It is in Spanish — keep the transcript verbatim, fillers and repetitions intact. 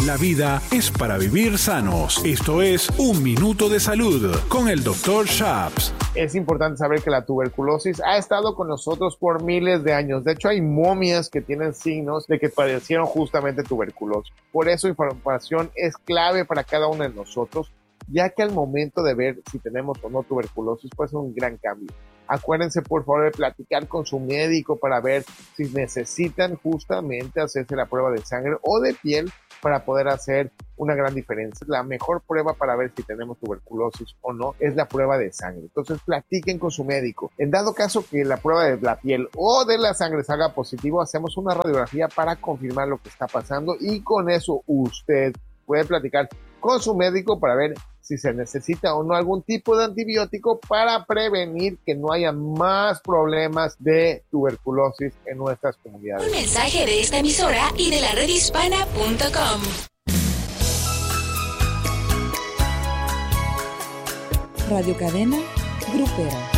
La vida es para vivir sanos. Esto es Un Minuto de Salud con el doctor Shaps. Es importante saber que la tuberculosis ha estado con nosotros por miles de años. De hecho, hay momias que tienen signos de que padecieron justamente tuberculosis. Por eso, información es clave para cada uno de nosotros, ya que al momento de ver si tenemos o no tuberculosis puede ser un gran cambio. Acuérdense, por favor, de platicar con su médico para ver si necesitan justamente hacerse la prueba de sangre o de piel para poder hacer una gran diferencia. La mejor prueba para ver si tenemos tuberculosis o no es la prueba de sangre. Entonces, platiquen con su médico. En dado caso que la prueba de la piel o de la sangre salga positivo, hacemos una radiografía para confirmar lo que está pasando y con eso usted puede platicar con su médico para ver si se necesita o no algún tipo de antibiótico para prevenir que no haya más problemas de tuberculosis en nuestras comunidades. Un mensaje de esta emisora y de la red hispana punto com. Radio Cadena Grupera.